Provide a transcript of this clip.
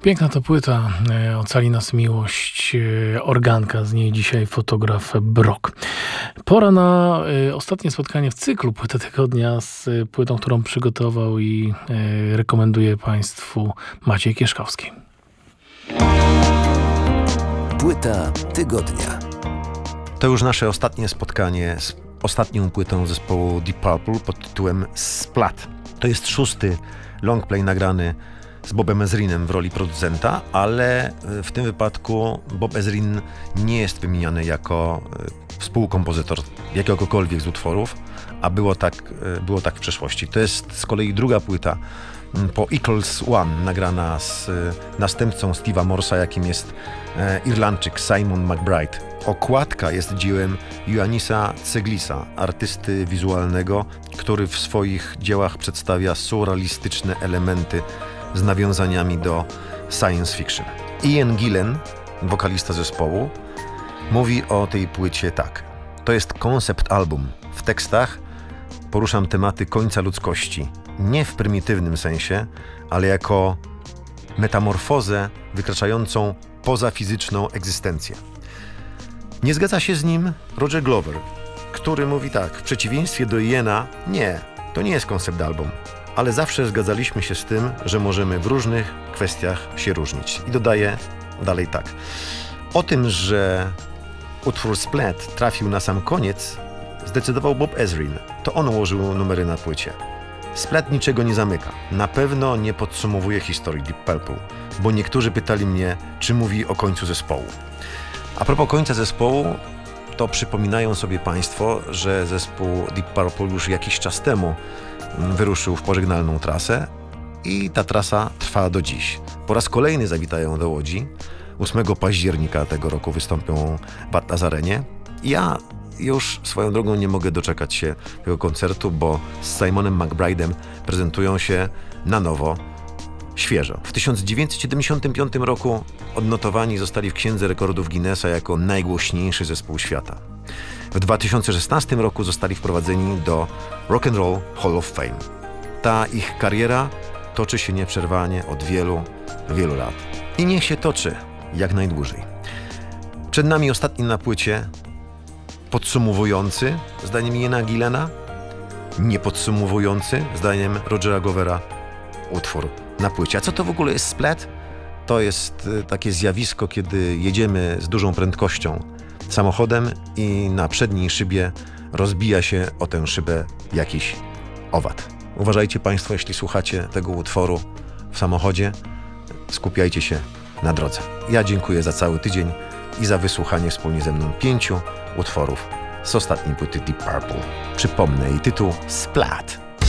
Piękna to płyta, ocali nas miłość, organka, z niej dzisiaj fotograf Brok. Pora na ostatnie spotkanie w cyklu Płyta Tygodnia z płytą, którą przygotował i rekomenduje Państwu Maciej Kieszkowski. Płyta Tygodnia. To już nasze ostatnie spotkanie z ostatnią płytą zespołu Deep Purple pod tytułem Splat. To jest 6. longplay nagrany z Bobem Ezrinem w roli producenta, ale w tym wypadku Bob Ezrin nie jest wymieniany jako współkompozytor jakiegokolwiek z utworów, a było tak w przeszłości. To jest z kolei druga płyta po Equals One, nagrana z następcą Steve'a Morsa, jakim jest Irlandczyk Simon McBride. Okładka jest dziełem Ioannisa Ceglisa, artysty wizualnego, który w swoich dziełach przedstawia surrealistyczne elementy z nawiązaniami do science fiction. Ian Gillan, wokalista zespołu, mówi o tej płycie tak. To jest koncept album. W tekstach poruszam tematy końca ludzkości. Nie w prymitywnym sensie, ale jako metamorfozę wykraczającą poza fizyczną egzystencję. Nie zgadza się z nim Roger Glover, który mówi tak. W przeciwieństwie do Iana, nie, to nie jest koncept album. Ale zawsze zgadzaliśmy się z tym, że możemy w różnych kwestiach się różnić. I dodaje dalej tak. O tym, że utwór Splat trafił na sam koniec, zdecydował Bob Ezrin. To on ułożył numery na płycie. Splat niczego nie zamyka. Na pewno nie podsumowuje historii Deep Purple, bo niektórzy pytali mnie, czy mówi o końcu zespołu. A propos końca zespołu, to przypominają sobie Państwo, że zespół Deep Purple już jakiś czas temu wyruszył w pożegnalną trasę i ta trasa trwa do dziś. Po raz kolejny zawitają do Łodzi. 8 października tego roku wystąpią w Bad Nazarenie. Ja już swoją drogą nie mogę doczekać się tego koncertu, bo z Simonem McBride'em prezentują się na nowo, świeżo. W 1975 roku odnotowani zostali w Księdze Rekordów Guinnessa jako najgłośniejszy zespół świata. W 2016 roku zostali wprowadzeni do Rock and Roll Hall of Fame. Ta ich kariera toczy się nieprzerwanie od wielu, wielu lat. I niech się toczy jak najdłużej. Przed nami ostatni na płycie podsumowujący, zdaniem Iana Gillana, niepodsumowujący, zdaniem Rogera Glovera, utwór na płycie. A co to w ogóle jest Splat? To jest takie zjawisko, kiedy jedziemy z dużą prędkością samochodem i na przedniej szybie rozbija się o tę szybę jakiś owad. Uważajcie Państwo, jeśli słuchacie tego utworu w samochodzie, skupiajcie się na drodze. Ja dziękuję za cały tydzień i za wysłuchanie wspólnie ze mną 5 utworów z ostatniej płyty Deep Purple. Przypomnę jej tytuł Splat.